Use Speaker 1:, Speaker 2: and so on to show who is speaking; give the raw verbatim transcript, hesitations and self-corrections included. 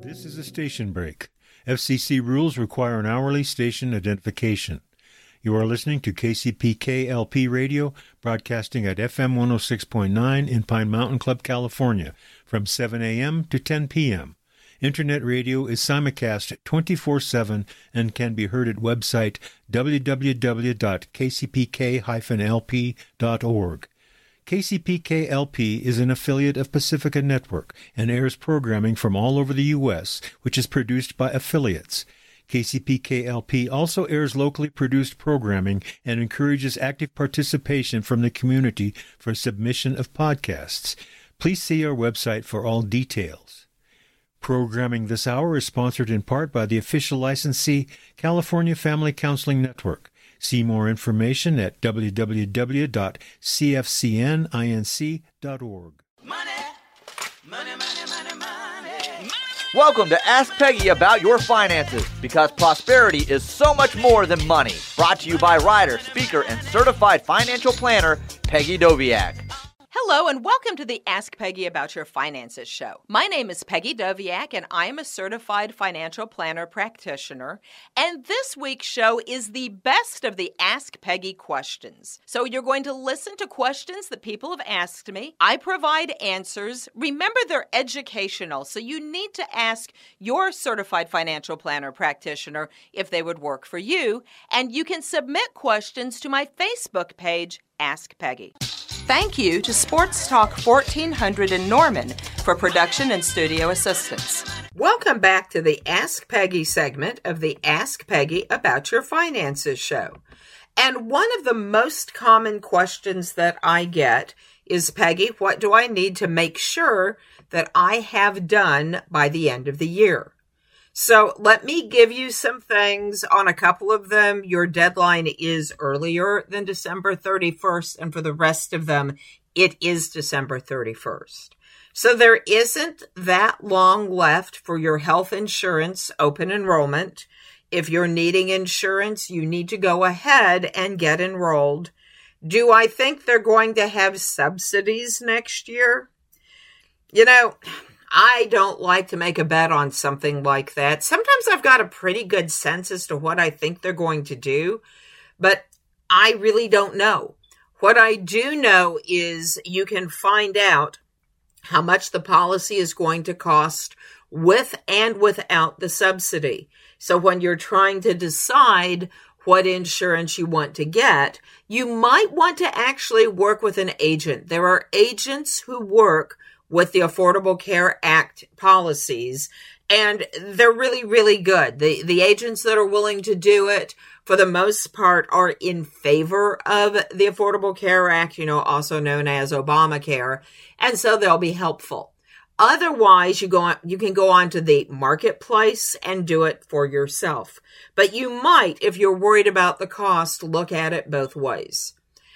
Speaker 1: This is a station break. F C C rules require an hourly station identification. You are listening to K C P K L P Radio, broadcasting at F M one oh six point nine in Pine Mountain Club, California, from seven a.m. to ten p.m. Internet radio is simulcast twenty-four seven and can be heard at website w w w dot k c p k dash l p dot org. K C P K L P is an affiliate of Pacifica Network and airs programming from all over the U S, which is produced by affiliates. K C P K L P also airs locally produced programming and encourages active participation from the community for submission of podcasts. Please see our website for all details. Programming this hour is sponsored in part by the official licensee, California Family Counseling Network. See more information at w w w dot c f c n inc dot org.
Speaker 2: Money, money, money, money, money.
Speaker 3: Welcome to Ask Peggy About Your Finances, because prosperity is so much more than money. Brought to you by writer, speaker, and certified financial planner, Peggy Doviak.
Speaker 4: Hello and welcome to the Ask Peggy About Your Finances show. My name is Peggy Doviak and I am a certified financial planner practitioner. And this week's show is the best of the Ask Peggy questions. So you're going to listen to questions that people have asked me. I provide answers. Remember, they're educational, so you need to ask your certified financial planner practitioner if they would work for you. And you can submit questions to my Facebook page, Ask Peggy. Thank you to Sports Talk fourteen hundred in Norman for production and studio assistance.
Speaker 5: Welcome back to the Ask Peggy segment of the Ask Peggy About Your Finances show. And one of the most common questions that I get is, Peggy, what do I need to make sure that I have done by the end of the year? So let me give you some things. On a couple of them, your deadline is earlier than December thirty-first, and for the rest of them, it is December thirty-first. So there isn't that long left for your health insurance open enrollment. If you're needing insurance, you need to go ahead and get enrolled. Do I think they're going to have subsidies next year? You know, I don't like to make a bet on something like that. Sometimes I've got a pretty good sense as to what I think they're going to do, but I really don't know. What I do know is you can find out how much the policy is going to cost with and without the subsidy. So when you're trying to decide what insurance you want to get, you might want to actually work with an agent. There are agents who work with the Affordable Care Act policies, and they're really, really good. The the agents that are willing to do it, for the most part, are in favor of the Affordable Care Act, you know, also known as Obamacare, and so they'll be helpful. Otherwise, you go on, you can go on to the marketplace and do it for yourself. But you might, if you're worried about the cost, look at it both ways.